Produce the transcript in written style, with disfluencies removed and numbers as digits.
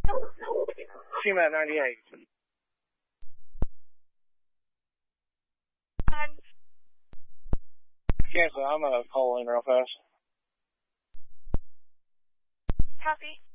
CMAT 98. Cancel, I'm gonna call in real fast. Copy.